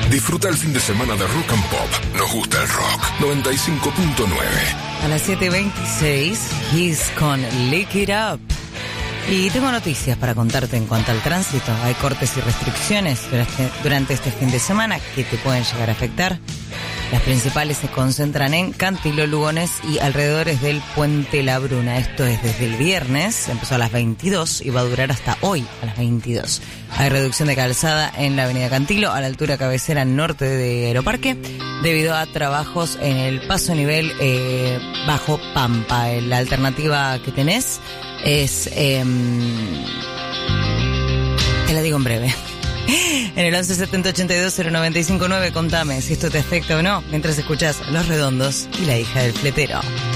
Disfruta el fin de semana de Rock and Pop. Nos gusta el rock. 95.9. A las 7:26, Kiss con Lick It Up. Y tengo noticias para contarte en cuanto al tránsito. Hay cortes y restricciones durante este fin de semana que te pueden llegar a afectar. Las principales se concentran en Cantilo, Lugones y alrededores del Puente La Bruna. Esto es desde el viernes, empezó a las 22 y va a durar hasta hoy a las 22. Hay reducción de calzada en la avenida Cantilo, a la altura cabecera norte de Aeroparque, debido a trabajos en el paso a nivel bajo Pampa. La alternativa que tenés es... te la digo en breve. En el 11 70 82 095 9, contame si esto te afecta o no, mientras escuchás Los Redondos y La Hija del Fletero.